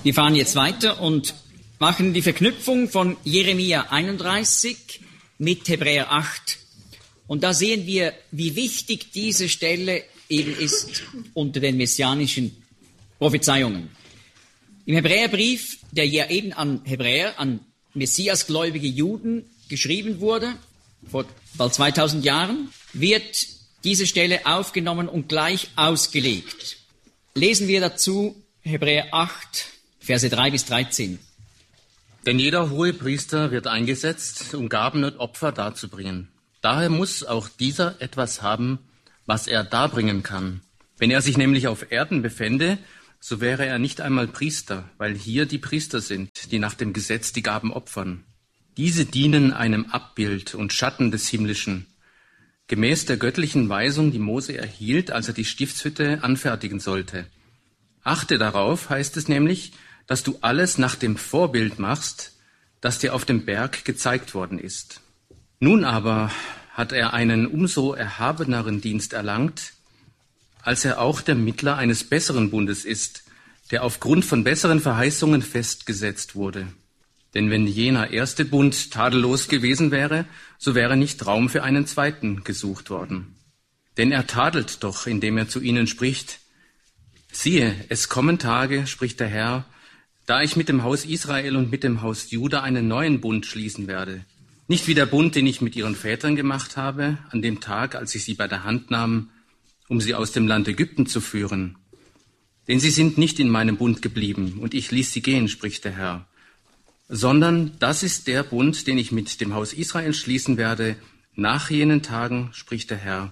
Wir fahren jetzt weiter und machen die Verknüpfung von Jeremia 31 mit Hebräer 8. Und da sehen wir, wie wichtig diese Stelle eben ist unter den messianischen Prophezeiungen. Im Hebräerbrief, der ja eben an Hebräer, an messiasgläubige Juden geschrieben wurde, vor bald 2000 Jahren, wird diese Stelle aufgenommen und gleich ausgelegt. Lesen wir dazu Hebräer 8, Verse 3 bis 13. Denn jeder hohe Priester wird eingesetzt, um Gaben und Opfer darzubringen. Daher muss auch dieser etwas haben, was er darbringen kann. Wenn er sich nämlich auf Erden befände, so wäre er nicht einmal Priester, weil hier die Priester sind, die nach dem Gesetz die Gaben opfern. Diese dienen einem Abbild und Schatten des Himmlischen, gemäß der göttlichen Weisung, die Mose erhielt, als er die Stiftshütte anfertigen sollte. Achte darauf, heißt es nämlich, dass du alles nach dem Vorbild machst, das dir auf dem Berg gezeigt worden ist. Nun aber hat er einen umso erhabeneren Dienst erlangt, als er auch der Mittler eines besseren Bundes ist, der aufgrund von besseren Verheißungen festgesetzt wurde. Denn wenn jener erste Bund tadellos gewesen wäre, so wäre nicht Raum für einen zweiten gesucht worden. Denn er tadelt doch, indem er zu ihnen spricht: Siehe, es kommen Tage, spricht der Herr, da ich mit dem Haus Israel und mit dem Haus Juda einen neuen Bund schließen werde. Nicht wie der Bund, den ich mit ihren Vätern gemacht habe, an dem Tag, als ich sie bei der Hand nahm, um sie aus dem Land Ägypten zu führen. Denn sie sind nicht in meinem Bund geblieben, und ich ließ sie gehen, spricht der Herr. Sondern das ist der Bund, den ich mit dem Haus Israel schließen werde, nach jenen Tagen, spricht der Herr.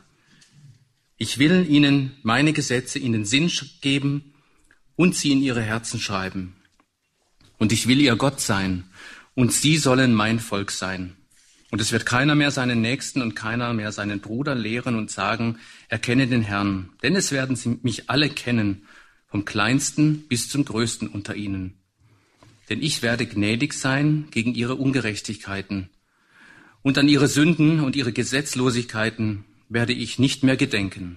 Ich will ihnen meine Gesetze in den Sinn geben und sie in ihre Herzen schreiben. Und ich will ihr Gott sein, und sie sollen mein Volk sein. Und es wird keiner mehr seinen Nächsten und keiner mehr seinen Bruder lehren und sagen, erkenne den Herrn. Denn es werden sie mich alle kennen, vom Kleinsten bis zum Größten unter ihnen. Denn ich werde gnädig sein gegen ihre Ungerechtigkeiten. Und an ihre Sünden und ihre Gesetzlosigkeiten werde ich nicht mehr gedenken.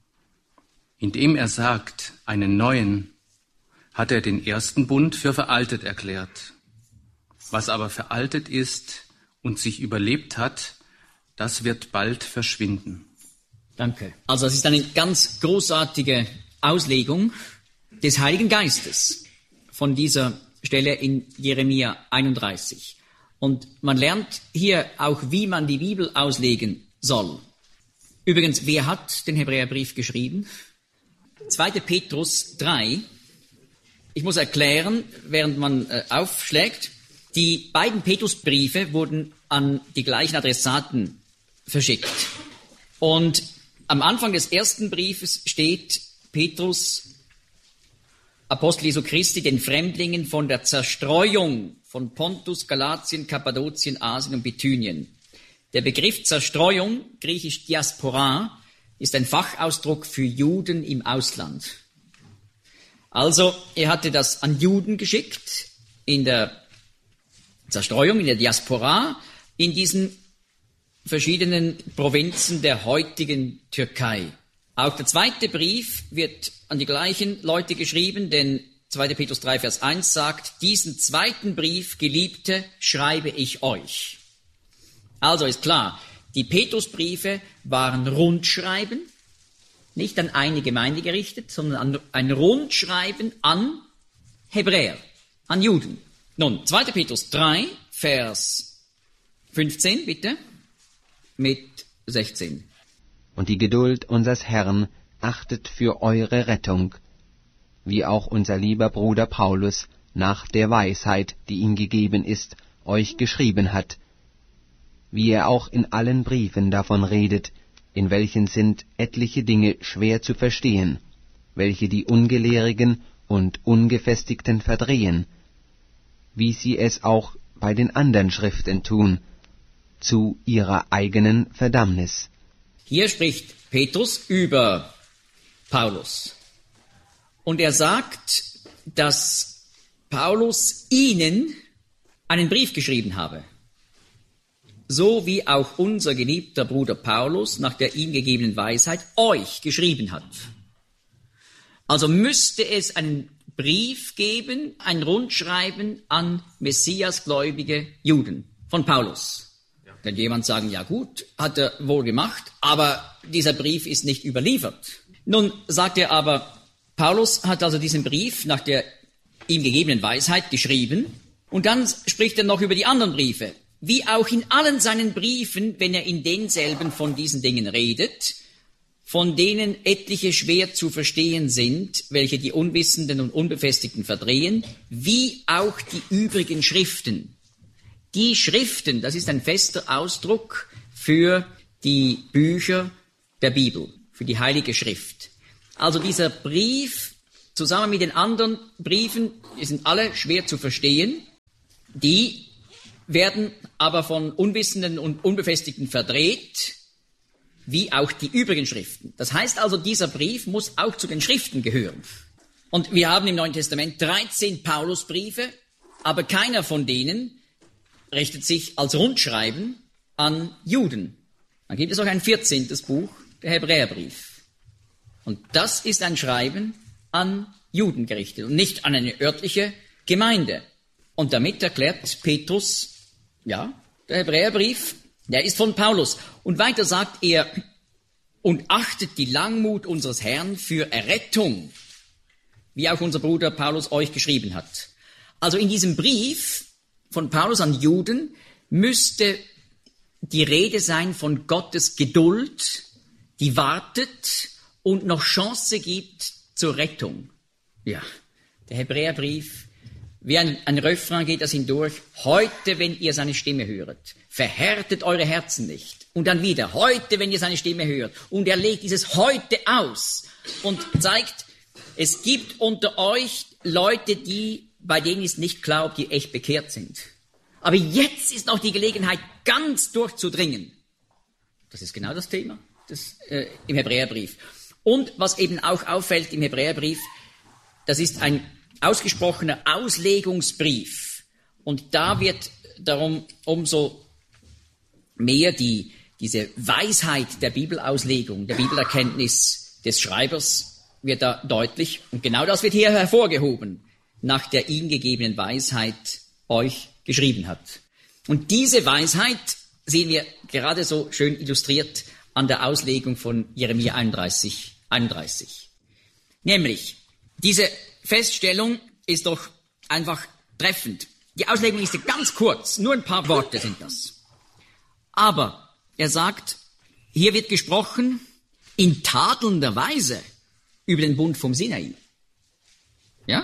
Indem er sagt, einen neuen, hat er den ersten Bund für veraltet erklärt. Was aber veraltet ist und sich überlebt hat, das wird bald verschwinden. Danke. Also das ist eine ganz großartige Auslegung des Heiligen Geistes von dieser Stelle in Jeremia 31. Und man lernt hier auch, wie man die Bibel auslegen soll. Übrigens, wer hat den Hebräerbrief geschrieben? 2. Petrus 3. Ich muss erklären, während man aufschlägt, die beiden Petrusbriefe wurden an die gleichen Adressaten verschickt. Und am Anfang des ersten Briefes steht: Petrus, Apostel Jesu Christi, den Fremdlingen von der Zerstreuung von Pontus, Galatien, Kappadokien, Asien und Bithynien. Der Begriff Zerstreuung, griechisch Diaspora, ist ein Fachausdruck für Juden im Ausland. Also, er hatte das an Juden geschickt, in der Zerstreuung, in der Diaspora, in diesen verschiedenen Provinzen der heutigen Türkei. Auch der zweite Brief wird an die gleichen Leute geschrieben, denn 2. Petrus 3, Vers 1 sagt: Diesen zweiten Brief, Geliebte, schreibe ich euch. Also ist klar, die Petrusbriefe waren Rundschreiben, nicht an eine Gemeinde gerichtet, sondern ein Rundschreiben an Hebräer, an Juden. Nun, 2. Petrus 3, Vers 15, bitte, mit 16. Und die Geduld unseres Herrn achtet für eure Rettung, wie auch unser lieber Bruder Paulus nach der Weisheit, die ihm gegeben ist, euch geschrieben hat, wie er auch in allen Briefen davon redet, in welchen sind etliche Dinge schwer zu verstehen, welche die Ungelehrigen und Ungefestigten verdrehen, wie sie es auch bei den anderen Schriften tun, zu ihrer eigenen Verdammnis. Hier spricht Petrus über Paulus. Und er sagt, dass Paulus ihnen einen Brief geschrieben habe. So wie auch unser geliebter Bruder Paulus nach der ihm gegebenen Weisheit euch geschrieben hat. Also müsste es einen Brief geben, ein Rundschreiben an messiasgläubige Juden von Paulus. Könnte jemand sagen, ja gut, hat er wohl gemacht, aber dieser Brief ist nicht überliefert. Nun sagt er aber, Paulus hat also diesen Brief nach der ihm gegebenen Weisheit geschrieben und dann spricht er noch über die anderen Briefe. Wie auch in allen seinen Briefen, wenn er in denselben von diesen Dingen redet, von denen etliche schwer zu verstehen sind, welche die Unwissenden und Unbefestigten verdrehen, wie auch die übrigen Schriften. Die Schriften, das ist ein fester Ausdruck für die Bücher der Bibel, für die Heilige Schrift. Also dieser Brief zusammen mit den anderen Briefen, die sind alle schwer zu verstehen, die werden aber von Unwissenden und Unbefestigten verdreht, wie auch die übrigen Schriften. Das heißt also, dieser Brief muss auch zu den Schriften gehören. Und wir haben im Neuen Testament 13 Paulusbriefe, aber keiner von denen richtet sich als Rundschreiben an Juden. Dann gibt es auch ein 14. Buch, der Hebräerbrief. Und das ist ein Schreiben an Juden gerichtet und nicht an eine örtliche Gemeinde. Und damit erklärt Petrus, ja, der Hebräerbrief, der ist von Paulus. Und weiter sagt er, und achtet die Langmut unseres Herrn für Errettung, wie auch unser Bruder Paulus euch geschrieben hat. Also in diesem Brief von Paulus an Juden müsste die Rede sein von Gottes Geduld, die wartet und noch Chance gibt zur Rettung. Ja, der Hebräerbrief, wie ein Refrain geht das hindurch. Heute, wenn ihr seine Stimme höret, verhärtet eure Herzen nicht. Und dann wieder, heute, wenn ihr seine Stimme hört. Und er legt dieses heute aus und zeigt, es gibt unter euch Leute, bei denen ist nicht klar, ob die echt bekehrt sind. Aber jetzt ist noch die Gelegenheit, ganz durchzudringen. Das ist genau das Thema im Hebräerbrief. Und was eben auch auffällt im Hebräerbrief, das ist ein ausgesprochener Auslegungsbrief. Und da wird darum umso mehr diese Weisheit der Bibelauslegung, der Bibelerkenntnis des Schreibers wird da deutlich. Und genau das wird hier hervorgehoben, nach der ihm gegebenen Weisheit euch geschrieben hat. Und diese Weisheit sehen wir gerade so schön illustriert an der Auslegung von Jeremia 31. Nämlich, diese Feststellung ist doch einfach treffend. Die Auslegung ist ganz kurz, nur ein paar Worte sind das. Aber er sagt, hier wird gesprochen in tadelnder Weise über den Bund vom Sinai. Ja?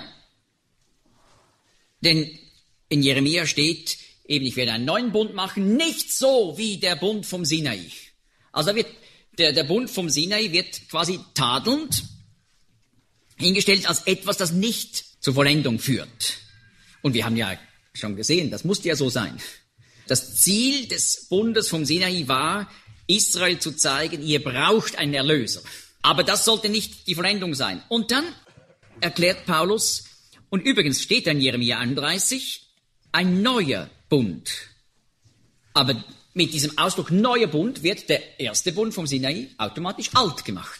Denn in Jeremia steht eben, ich werde einen neuen Bund machen, nicht so wie der Bund vom Sinai. Also der Bund vom Sinai wird quasi tadelnd hingestellt als etwas, das nicht zur Vollendung führt. Und wir haben ja schon gesehen, das musste ja so sein. Das Ziel des Bundes vom Sinai war, Israel zu zeigen, ihr braucht einen Erlöser. Aber das sollte nicht die Vollendung sein. Und dann erklärt Paulus, und übrigens steht in Jeremia 31, ein neuer Bund. Aber mit diesem Ausdruck neuer Bund wird der erste Bund vom Sinai automatisch alt gemacht.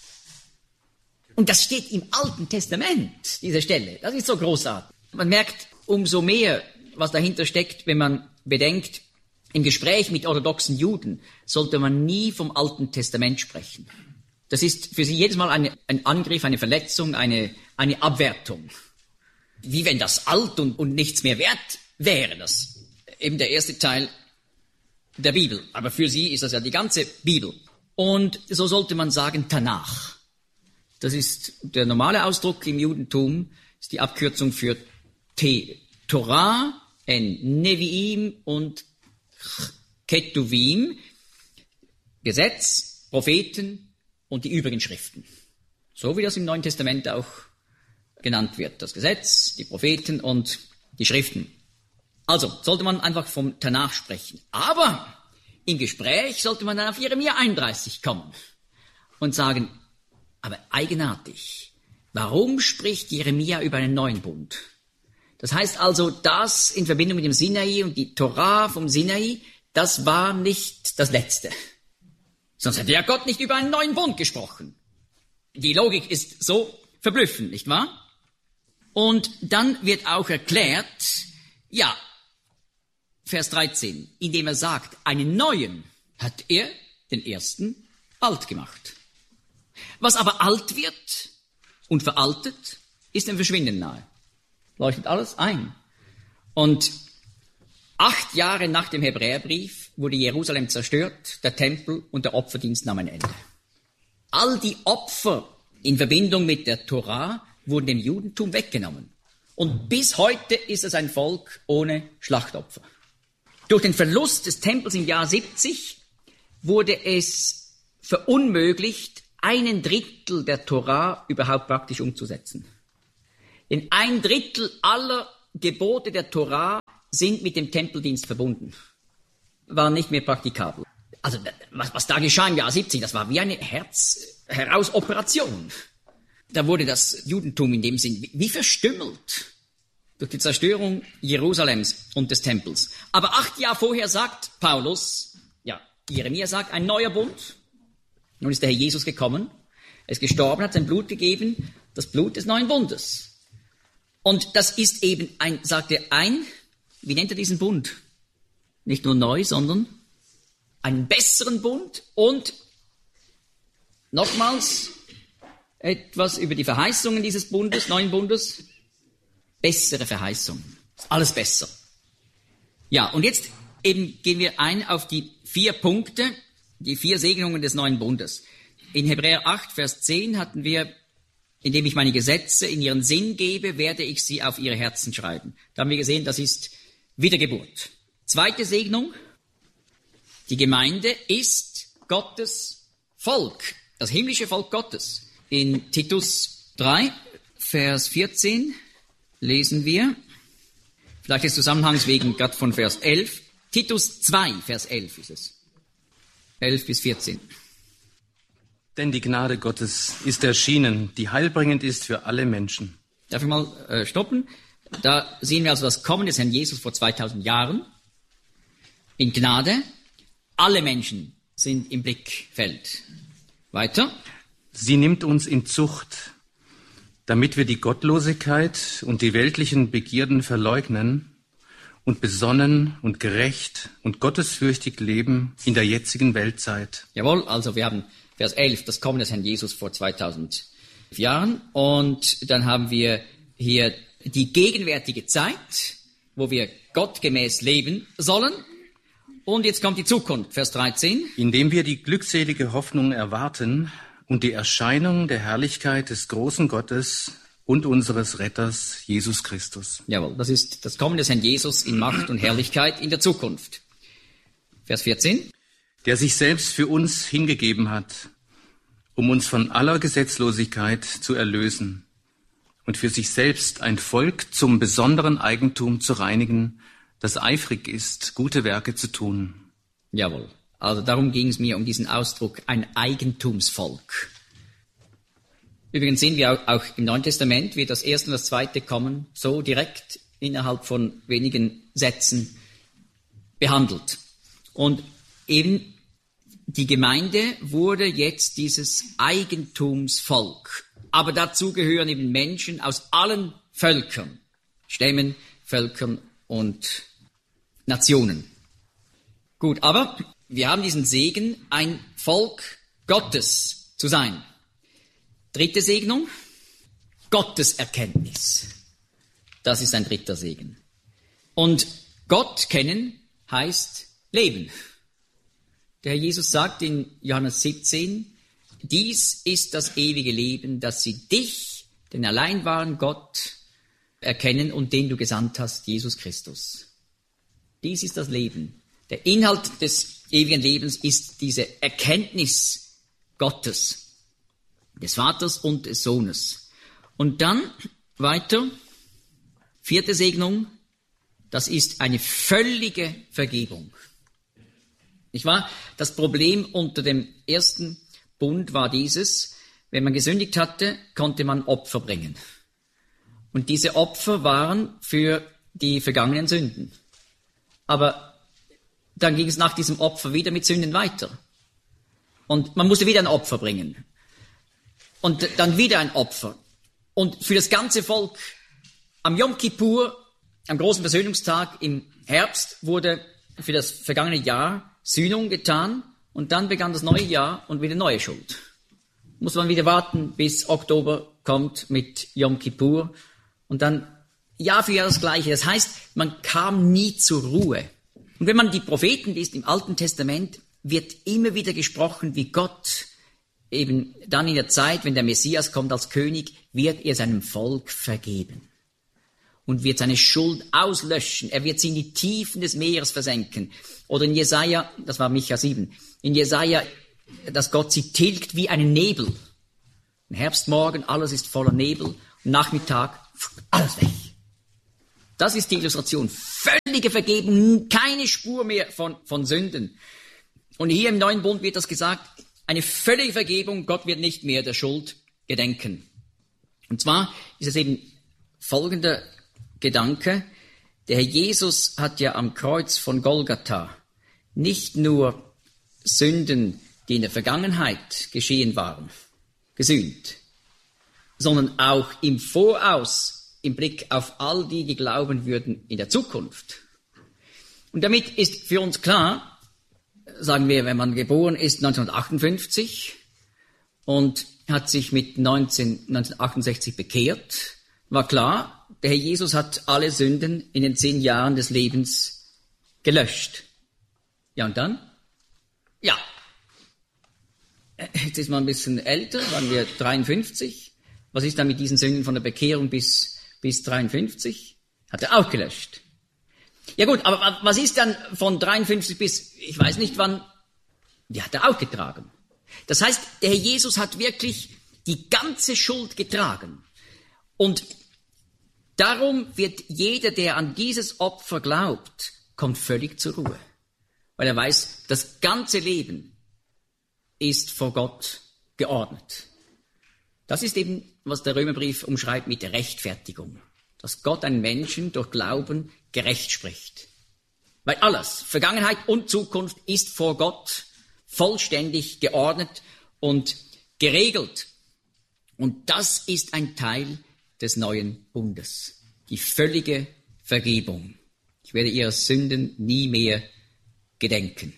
Und das steht im Alten Testament, diese Stelle. Das ist so großartig. Man merkt umso mehr, was dahinter steckt, wenn man bedenkt, im Gespräch mit orthodoxen Juden sollte man nie vom Alten Testament sprechen. Das ist für sie jedes Mal ein Angriff, eine Verletzung, eine Abwertung. Wie wenn das alt und nichts mehr wert wäre. Das eben der erste Teil der Bibel. Aber für sie ist das ja die ganze Bibel. Und so sollte man sagen Tanach. Das ist der normale Ausdruck im Judentum, ist die Abkürzung für Torah, Neviim und Ketuvim, Gesetz, Propheten und die übrigen Schriften. So wie das im Neuen Testament auch genannt wird. Das Gesetz, die Propheten und die Schriften. Also sollte man einfach vom Tanach sprechen. Aber im Gespräch sollte man dann auf Jeremia 31 kommen und sagen, aber eigenartig, warum spricht Jeremia über einen neuen Bund? Das heißt also, das in Verbindung mit dem Sinai und die Torah vom Sinai, das war nicht das Letzte. Sonst hätte ja Gott nicht über einen neuen Bund gesprochen. Die Logik ist so verblüffend, nicht wahr? Und dann wird auch erklärt, ja, Vers 13, indem er sagt, einen neuen hat er den ersten alt gemacht. Was aber alt wird und veraltet, ist dem Verschwinden nahe. Leuchtet alles ein. Und 8 Jahre nach dem Hebräerbrief wurde Jerusalem zerstört, der Tempel und der Opferdienst nahm ein Ende. All die Opfer in Verbindung mit der Tora wurden dem Judentum weggenommen. Und bis heute ist es ein Volk ohne Schlachtopfer. Durch den Verlust des Tempels im Jahr 70 wurde es verunmöglicht, 1/3 der Tora überhaupt praktisch umzusetzen. Denn 1/3 aller Gebote der Tora sind mit dem Tempeldienst verbunden, waren nicht mehr praktikabel. Also was da geschah im Jahr 70, das war wie eine Herz-heraus-Operation. Da wurde das Judentum in dem Sinn wie verstümmelt durch die Zerstörung Jerusalems und des Tempels. Aber 8 Jahre vorher sagt Paulus, ja, Jeremia sagt, ein neuer Bund. Nun ist der Herr Jesus gekommen, er ist gestorben, hat sein Blut gegeben, das Blut des neuen Bundes. Und das ist eben sagt er, wie nennt er diesen Bund? Nicht nur neu, sondern einen besseren Bund und nochmals etwas über die Verheißungen dieses Bundes, neuen Bundes. Bessere Verheißungen. Alles besser. Ja, und jetzt eben gehen wir ein auf die 4 Punkte, die 4 Segnungen des neuen Bundes. In Hebräer 8, Vers 10 hatten wir, indem ich meine Gesetze in ihren Sinn gebe, werde ich sie auf ihre Herzen schreiben. Da haben wir gesehen, das ist Wiedergeburt. 2. Segnung. Die Gemeinde ist Gottes Volk, das himmlische Volk Gottes. In Titus 3, Vers 14 lesen wir, vielleicht des Zusammenhangs wegen gerade von Vers 11, Titus 2, Vers 11 ist es. 11 bis 14. Denn die Gnade Gottes ist erschienen, die heilbringend ist für alle Menschen. Darf ich mal stoppen? Da sehen wir also das Kommen des Herrn Jesus vor 2000 Jahren. In Gnade. Alle Menschen sind im Blickfeld. Weiter. Sie nimmt uns in Zucht, damit wir die Gottlosigkeit und die weltlichen Begierden verleugnen und besonnen und gerecht und gottesfürchtig leben in der jetzigen Weltzeit. Jawohl, also wir haben Vers 11, das Kommen des Herrn Jesus vor 2000 Jahren. Und dann haben wir hier die gegenwärtige Zeit, wo wir gottgemäß leben sollen. Und jetzt kommt die Zukunft, Vers 13. Indem wir die glückselige Hoffnung erwarten und die Erscheinung der Herrlichkeit des großen Gottes und unseres Retters, Jesus Christus. Jawohl, das ist das Kommen des Herrn Jesus in Macht und Herrlichkeit in der Zukunft. Vers 14. Der sich selbst für uns hingegeben hat, um uns von aller Gesetzlosigkeit zu erlösen und für sich selbst ein Volk zum besonderen Eigentum zu reinigen, das eifrig ist, gute Werke zu tun. Jawohl. Also darum ging es mir um diesen Ausdruck, ein Eigentumsvolk. Übrigens sehen wir auch im Neuen Testament, wie das erste und das zweite Kommen so direkt innerhalb von wenigen Sätzen behandelt. Und eben die Gemeinde wurde jetzt dieses Eigentumsvolk. Aber dazu gehören eben Menschen aus allen Völkern, Stämmen, Völkern und Nationen. Gut, aber wir haben diesen Segen, ein Volk Gottes zu sein. 3. Segnung, Gotteserkenntnis. Das ist ein 3. Segen. Und Gott kennen heißt leben. Der Herr Jesus sagt in Johannes 17, dies ist das ewige Leben, dass sie dich, den allein wahren Gott, erkennen und den du gesandt hast, Jesus Christus. Dies ist das Leben. Der Inhalt des ewigen Lebens ist diese Erkenntnis Gottes, des Vaters und des Sohnes. Und dann weiter, 4. Segnung, das ist eine völlige Vergebung. Nicht wahr? Das Problem unter dem ersten Bund war dieses, wenn man gesündigt hatte, konnte man Opfer bringen. Und diese Opfer waren für die vergangenen Sünden. Aber dann ging es nach diesem Opfer wieder mit Sünden weiter. Und man musste wieder ein Opfer bringen. Und dann wieder ein Opfer. Und für das ganze Volk Am Yom Kippur, am großen Versöhnungstag im Herbst, wurde für das vergangene Jahr Sühnung getan und dann begann das neue Jahr und wieder neue Schuld. Muss man wieder warten, bis Oktober kommt mit Yom Kippur und dann Jahr für Jahr das Gleiche. Das heißt, man kam nie zur Ruhe. Und wenn man die Propheten liest im Alten Testament, wird immer wieder gesprochen, wie Gott eben dann in der Zeit, wenn der Messias kommt als König, wird er seinem Volk vergeben und wird seine Schuld auslöschen. Er wird sie in die Tiefen des Meeres versenken. Oder in Jesaja, das war Micha 7, in Jesaja, dass Gott sie tilgt wie einen Nebel. Am Herbstmorgen, alles ist voller Nebel, am Nachmittag, alles weg. Das ist die Illustration. Völlige Vergebung, keine Spur mehr von Sünden. Und hier im Neuen Bund wird das gesagt, eine völlige Vergebung, Gott wird nicht mehr der Schuld gedenken. Und zwar ist es eben folgender Gedanke. Der Herr Jesus hat ja am Kreuz von Golgatha nicht nur Sünden, die in der Vergangenheit geschehen waren, gesühnt, sondern auch im Voraus, im Blick auf all die, die glauben würden in der Zukunft. Und damit ist für uns klar, sagen wir, wenn man geboren ist 1958 und hat sich mit 1968 bekehrt, war klar, der Herr Jesus hat alle Sünden in den 10 Jahren des Lebens gelöscht. Ja, und dann? Ja. Jetzt ist man ein bisschen älter, waren wir 53. Was ist dann mit diesen Sünden von der Bekehrung bis 53? Hat er auch gelöscht. Ja gut, aber was ist dann von 53 bis, ich weiß nicht wann, die hat er auch getragen. Das heißt, der Herr Jesus hat wirklich die ganze Schuld getragen. Und darum wird jeder, der an dieses Opfer glaubt, kommt völlig zur Ruhe. Weil er weiß, das ganze Leben ist vor Gott geordnet. Das ist eben, was der Römerbrief umschreibt mit der Rechtfertigung. Dass Gott einen Menschen durch Glauben gerecht spricht. Weil alles, Vergangenheit und Zukunft, ist vor Gott vollständig geordnet und geregelt. Und das ist ein Teil des neuen Bundes. Die völlige Vergebung. Ich werde ihrer Sünden nie mehr gedenken.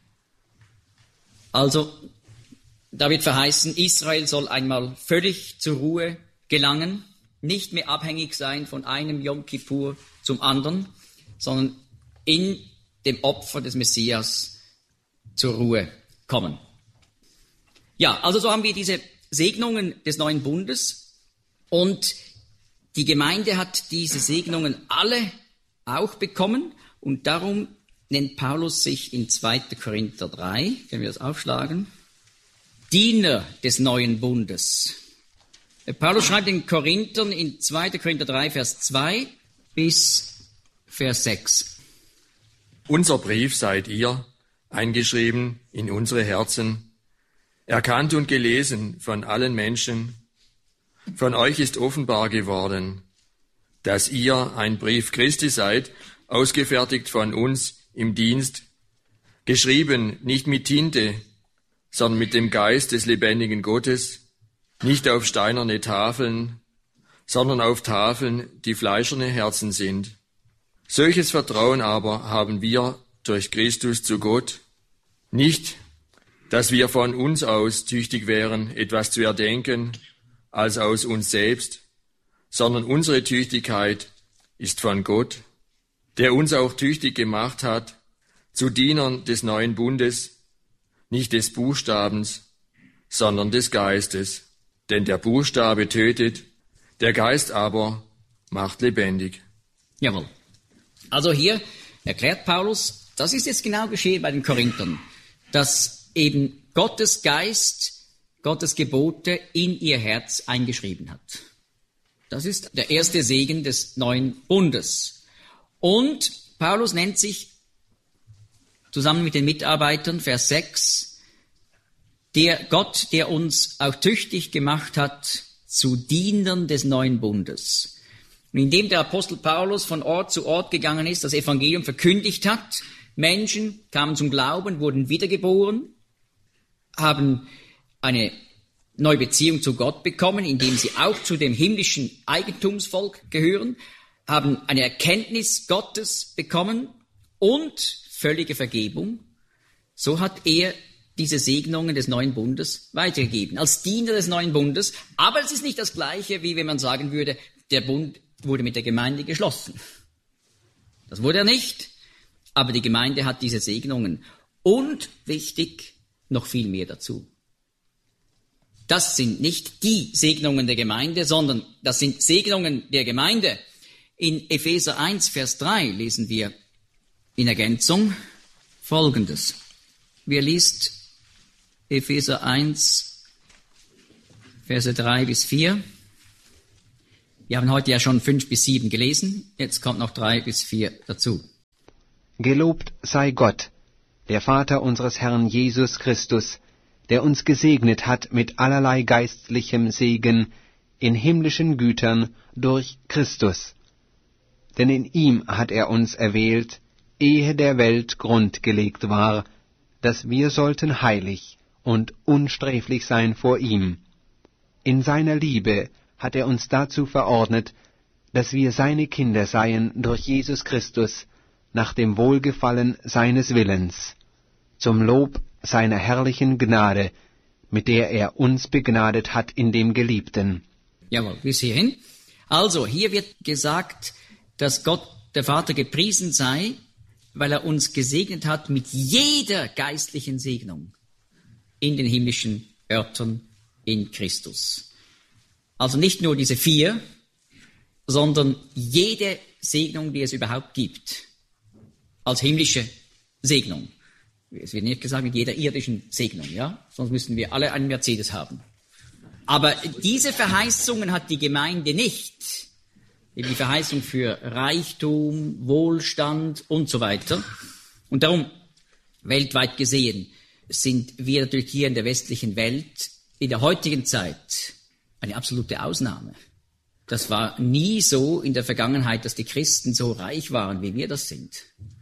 Also, da wird verheißen, Israel soll einmal völlig zur Ruhe gelangen, nicht mehr abhängig sein von einem Yom Kippur zum anderen, sondern in dem Opfer des Messias zur Ruhe kommen. Ja, also so haben wir diese Segnungen des neuen Bundes und die Gemeinde hat diese Segnungen alle auch bekommen und darum nennt Paulus sich in 2. Korinther 3, können wir das aufschlagen, Diener des neuen Bundes. Paulus schreibt den Korinthern in 2. Korinther 3, Vers 2 bis Vers 6. Unser Brief seid ihr, eingeschrieben in unsere Herzen, erkannt und gelesen von allen Menschen. Von euch ist offenbar geworden, dass ihr ein Brief Christi seid, ausgefertigt von uns im Dienst, geschrieben nicht mit Tinte, sondern mit dem Geist des lebendigen Gottes, nicht auf steinerne Tafeln, sondern auf Tafeln, die fleischerne Herzen sind. Solches Vertrauen aber haben wir durch Christus zu Gott, nicht, dass wir von uns aus tüchtig wären, etwas zu erdenken, als aus uns selbst, sondern unsere Tüchtigkeit ist von Gott, der uns auch tüchtig gemacht hat, zu Dienern des neuen Bundes, nicht des Buchstabens, sondern des Geistes. Denn der Buchstabe tötet, der Geist aber macht lebendig. Jawohl. Also hier erklärt Paulus, das ist jetzt genau geschehen bei den Korinthern, dass eben Gottes Geist, Gottes Gebote in ihr Herz eingeschrieben hat. Das ist der erste Segen des neuen Bundes. Und Paulus nennt sich zusammen mit den Mitarbeitern, Vers 6, der Gott, der uns auch tüchtig gemacht hat zu Dienern des neuen Bundes. Und indem der Apostel Paulus von Ort zu Ort gegangen ist, das Evangelium verkündigt hat, Menschen kamen zum Glauben, wurden wiedergeboren, haben eine neue Beziehung zu Gott bekommen, indem sie auch zu dem himmlischen Eigentumsvolk gehören, haben eine Erkenntnis Gottes bekommen und völlige Vergebung. So hat er diese Segnungen des neuen Bundes weitergegeben, als Diener des neuen Bundes. Aber es ist nicht das Gleiche, wie wenn man sagen würde, der Bund wurde mit der Gemeinde geschlossen. Das wurde er nicht, aber die Gemeinde hat diese Segnungen. Und, wichtig, noch viel mehr dazu. Das sind nicht die Segnungen der Gemeinde, sondern das sind Segnungen der Gemeinde. In Epheser 1, Vers 3 lesen wir in Ergänzung Folgendes. Wer liest Epheser 1, Verse 3 bis 4? Wir haben heute ja schon 5 bis 7 gelesen, jetzt kommt noch 3 bis 4 dazu. Gelobt sei Gott, der Vater unseres Herrn Jesus Christus, der uns gesegnet hat mit allerlei geistlichem Segen in himmlischen Gütern durch Christus. Denn in ihm hat er uns erwählt, ehe der Welt Grund gelegt war, dass wir sollten heilig und unsträflich sein vor ihm. In seiner Liebe hat er uns dazu verordnet, dass wir seine Kinder seien durch Jesus Christus, nach dem Wohlgefallen seines Willens, zum Lob seiner herrlichen Gnade, mit der er uns begnadet hat in dem Geliebten. Jawohl, bis hierhin. Also, hier wird gesagt, dass Gott, der Vater, gepriesen sei, weil er uns gesegnet hat mit jeder geistlichen Segnung in den himmlischen Örtern in Christus. Also nicht nur diese 4, sondern jede Segnung, die es überhaupt gibt, als himmlische Segnung. Es wird nicht gesagt mit jeder irdischen Segnung, ja? Sonst müssten wir alle einen Mercedes haben. Aber diese Verheißungen hat die Gemeinde nicht. Die Verheißung für Reichtum, Wohlstand und so weiter. Und darum, weltweit gesehen, sind wir natürlich hier in der westlichen Welt in der heutigen Zeit eine absolute Ausnahme. Das war nie so in der Vergangenheit, dass die Christen so reich waren, wie wir das sind.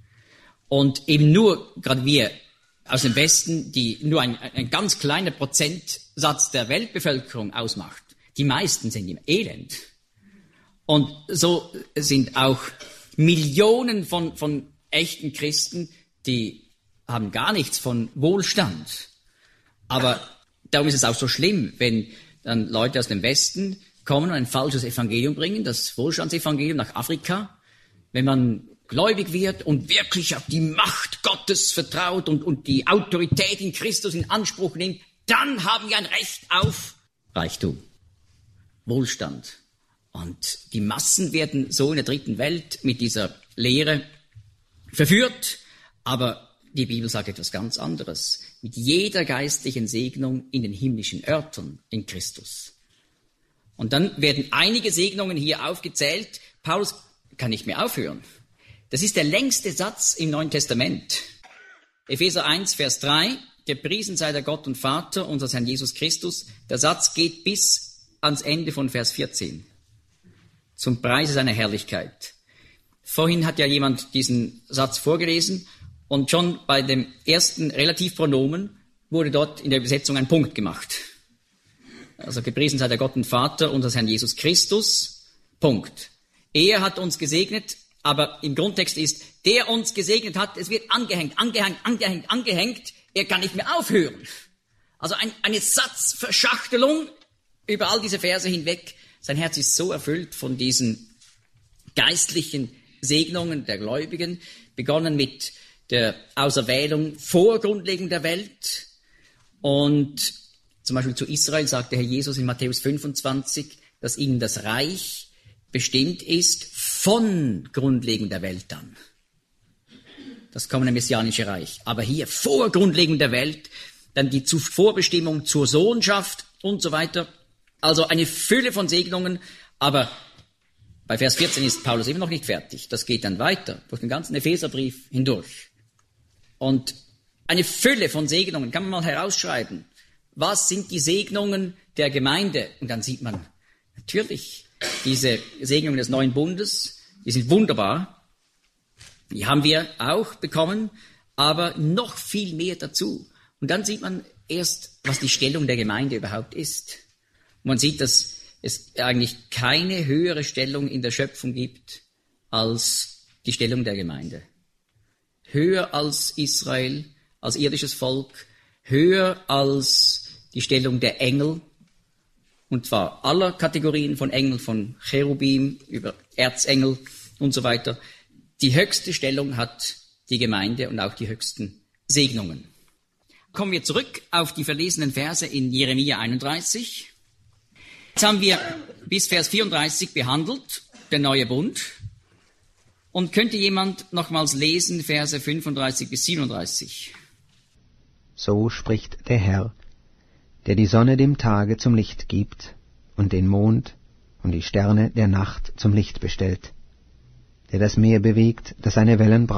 Und eben nur, gerade wir aus dem Westen, die nur ein ganz kleiner Prozentsatz der Weltbevölkerung ausmacht. Die meisten sind im Elend. Und so sind auch Millionen von echten Christen, die haben gar nichts von Wohlstand. Aber darum ist es auch so schlimm, wenn dann Leute aus dem Westen kommen und ein falsches Evangelium bringen, das Wohlstandsevangelium nach Afrika. Wenn man gläubig wird und wirklich auf die Macht Gottes vertraut und die Autorität in Christus in Anspruch nimmt, dann haben wir ein Recht auf Reichtum, Wohlstand. Und die Massen werden so in der dritten Welt mit dieser Lehre verführt, aber die Bibel sagt etwas ganz anderes. Mit jeder geistlichen Segnung in den himmlischen Örtern in Christus. Und dann werden einige Segnungen hier aufgezählt. Paulus kann nicht mehr aufhören. Das ist der längste Satz im Neuen Testament. Epheser 1, Vers 3. Gepriesen sei der Gott und Vater unseres Herrn Jesus Christus. Der Satz geht bis ans Ende von Vers 14. Zum Preise seiner Herrlichkeit. Vorhin hat ja jemand diesen Satz vorgelesen und schon bei dem ersten Relativpronomen wurde dort in der Übersetzung ein Punkt gemacht. Also gepriesen sei der Gott und Vater unseres Herrn Jesus Christus. Punkt. Er hat uns gesegnet, aber im Grundtext ist, der uns gesegnet hat, es wird angehängt. Er kann nicht mehr aufhören. Also eine Satzverschachtelung über all diese Verse hinweg. Sein Herz ist so erfüllt von diesen geistlichen Segnungen der Gläubigen, begonnen mit der Auserwählung vor Grundlegung der Welt. Und zum Beispiel zu Israel sagt der Herr Jesus in Matthäus 25, dass ihnen das Reich bestimmt ist von Grundlegung der Welt an. Das kommende messianische Reich. Aber hier vor Grundlegung der Welt, dann die Zuvorbestimmung zur Sohnschaft und so weiter. Also eine Fülle von Segnungen, aber bei Vers 14 ist Paulus immer noch nicht fertig. Das geht dann weiter, durch den ganzen Epheserbrief hindurch. Und eine Fülle von Segnungen kann man mal herausschreiben. Was sind die Segnungen der Gemeinde? Und dann sieht man natürlich diese Segnungen des neuen Bundes, die sind wunderbar. Die haben wir auch bekommen, aber noch viel mehr dazu. Und dann sieht man erst, was die Stellung der Gemeinde überhaupt ist. Man sieht, dass es eigentlich keine höhere Stellung in der Schöpfung gibt als die Stellung der Gemeinde. Höher als Israel, als irdisches Volk, höher als die Stellung der Engel, und zwar aller Kategorien von Engeln, von Cherubim über Erzengel und so weiter. Die höchste Stellung hat die Gemeinde und auch die höchsten Segnungen. Kommen wir zurück auf die verlesenen Verse in Jeremia 31. Jetzt haben wir bis Vers 34 behandelt, der neue Bund. Und könnte jemand nochmals lesen, Verse 35 bis 37? So spricht der Herr, der die Sonne dem Tage zum Licht gibt und den Mond und die Sterne der Nacht zum Licht bestellt, der das Meer bewegt, das seine Wellen